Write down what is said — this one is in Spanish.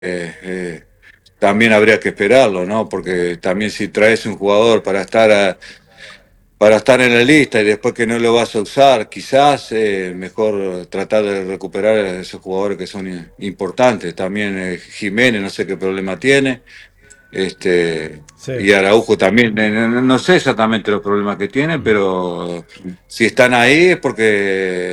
también habría que esperarlo, ¿no? Porque también si traes un jugador para estar en la lista y después que no lo vas a usar, quizás mejor tratar de recuperar a esos jugadores que son importantes. También Jiménez, no sé qué problema tiene. Sí. Y Araujo también, no sé exactamente los problemas que tiene, pero si están ahí es porque